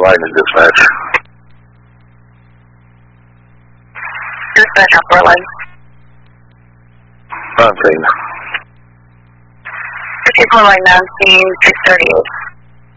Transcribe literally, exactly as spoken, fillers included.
line in dispatch. Dispatch on four line. Mountain. fifty-four line nine, six thirty-eight.